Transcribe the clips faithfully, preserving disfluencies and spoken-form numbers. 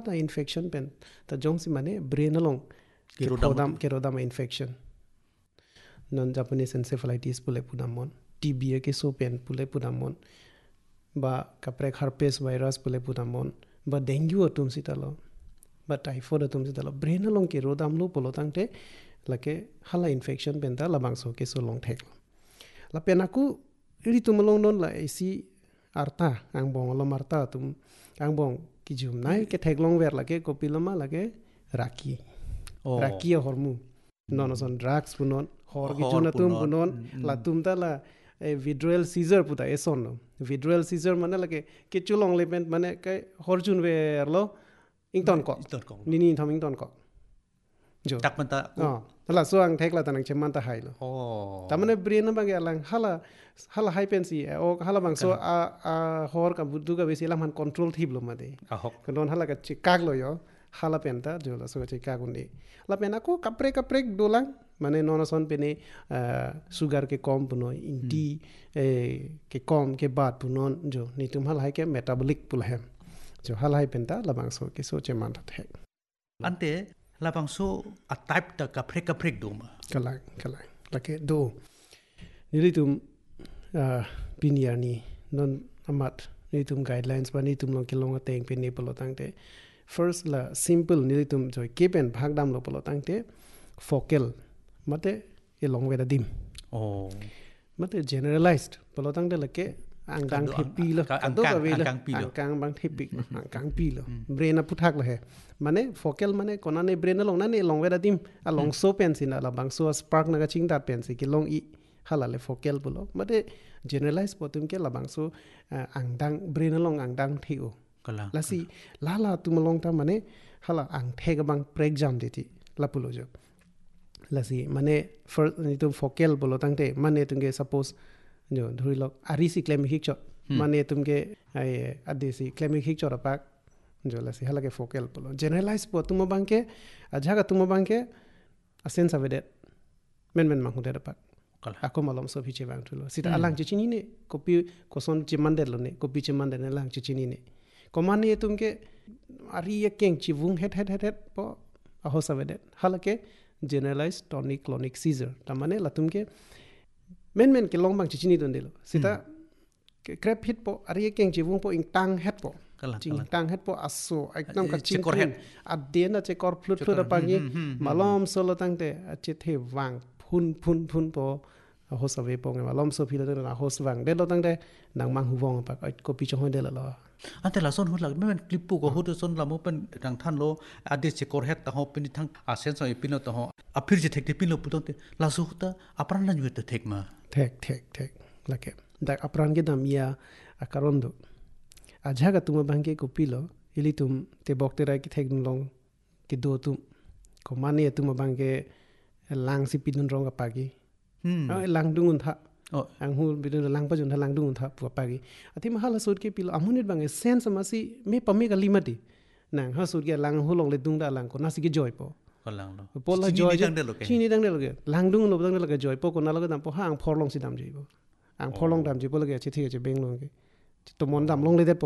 ta infection pen ta jong si mane brain along ke phodam ke rodam infection non Japanese encephalitis pule pudamon T B ke so pen pule pudamon ba kapre herpes virus pule pudamon ba dengue atum sitalo ba typhoid atum sitalo brain along ke rodam lo polotang te lake hala infection pen ta labang so ke so long thek la pen aku ri tumalong non la isi arta ang bong lo marta tum ang bong ki jum nai ke thek long ver lake kopilama lake raki oh. raki hormu non son drugs punon hor ki juna tum punon la tum ta la vidral seizure puta eson no vidral seizure mane lake ke chulong lepen mane kai horjun ver lo ington ko nini thom ington ko jo tak man ta oh la so ang thek la tanang cheman ta hai lo oh ta mane brain na bang alang hala hala high pensi o hala bang so a a hor ka budu ka besi lam han control thib lo made a hok kon hala ka chikak lo yo hala penta jo la so chikak undi la pena ko kapre kapre dolang mane nona son pene sugar ke kom puno inti ke kom ke bat punon jo ni tum hala ke metabolic pulhem jo hala hai penta la bang so ke so cheman ta thek ante labang so a type ta kapre kapre do ma kalai kalai lake do ni tum piniani non amat ni tum guidelines ba ni tum long kilong ateng pe ne polo tangte first la simple ni tum joy kepen bhagdam lo polo tangte focal mate e long weda dim oh mate generalized polo tangte lake ang dang thepi lo ang do kang ba ang pi lo ang kang bang thepi ang kang pi lo brain a puthak lo he mane focal mane kona ne brain long na ne long weda dim a long so pen sin la bang so spark na ga ching ta pen si ki long i hala le focal bulo mate generalize potum ke la bang so ang dang brain long ang dang thio kala la si la la tum long ta mane hala ang theg bang break jam diti la pulo jo la si mane first ni tum focal bulo tangte mane tunge suppose jo dhuri lok arisi claim hik chot mane tumge ai adesi claim hik chot apak jo la si hala ke focal bulo generalize po tum bang ke ajaga tum bang ke a sense of it men men mang hude apak ako malom so piche bang tulo sita alang chichini ne kopi koson chimande lo ne kopi chimande ne lang chichini ne komani tumke ari ekeng chivung het het het het po aho savede halake generalized tonic clonic seizure tamane la tumke men men ke long bang chichini don delo sita crep hit po ari ekeng chivung po ing tang het po ching tang het po aso ekdam ka ching kor het adena che kor flut flut apangi malom solo tangte ache the wang phun phun phun po hos ave pong ma lom so phila na hos wang de lo tang de nang mang hu wong pa ko pi chong de la lo ante la son hu la men clip pu ko hu de son la mo pen dang than lo ade che kor het ta ho pin thang a sen so pin to ho a phir je thek de pin lo pu te la su ta apran la nyut thek ma thek thek thek la ke dak apran ge dam ya akarondo aja ga tum bang ke ko pi lo ili tum te bok te ra ki thek long ki do tum ko mane tum bang ke lang si pin rong ka pagi hmm lang dungun tha oh ang hu bidun lang pa jun tha lang dungun tha pu pagi athi ma hala sut ke pilo amunit bang sen samasi me pami ka limati nang ha sut ke lang hu long le dung da lang ko nasi ke joy po ko lang lo po la joy chini dang de lo ke lang dung lo dang de lo ke joy po ko na lo dam po hang phor long si dam ji po ang phor long dam ji po lo ke chi thi che beng long ke to mon dam long le de po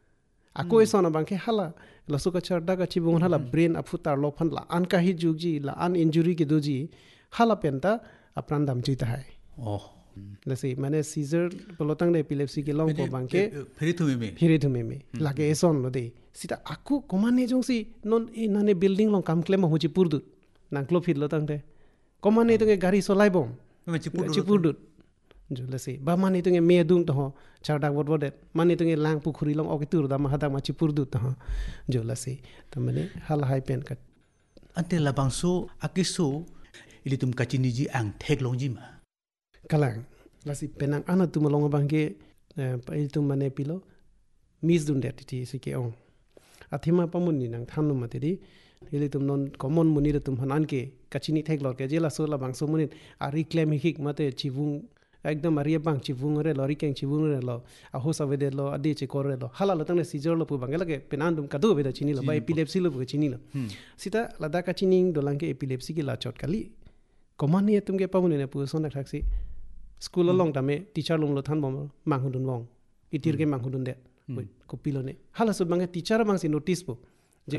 ako esona bang ke hala la su ka charda ka chi bung hala brain apu tar lo phan la an ka hi juk ji la an injury ke do ji hala penta apran dam ji ta hai oh lasi mane seizure polotang de epilepsy ke long po bang ke phiri thu me me phiri thu me me lage eson lo de sita aku komane jong si non e nane building long kam klem ho ji purdu nang klo phit lo tang de komane to ke gari solai bom me chi purdu chi purdu jo lasi ba mane to ke me dung to charda bot bot det mane to ke lang pukhuri long ok tur da ma hada ma chi purdu to jo lasi to mane hal hai pen kat ante labang so akisu ili tum kachini ji ang thek long ji ma kalang lasi penang ana tum long bang ke pa il tum mane pilo mis dun det ti si ke ong athima pamun ni nang thanum mate di ili tum non common muni de tum hanan ke kachini thek lor ke jela so la bang so munin a reclaim hik mate chivung ekdam ariya bang chivung re lori keng chivung re lo a ho sa vede lo adi che kor re lo hala la tang ne seizure lo pu bang la ke penan dum kadu veda chini lo ba epilepsy lo pu chini lo sita lada ka chining dolang ke epilepsy ke la chot kali komani tum ke pamun ne pu son nak thaksi school long tame teacher long lo than bom mang hundun wong itir ke mang hundun de ko pilo ne hala so bang teacher bang si notice po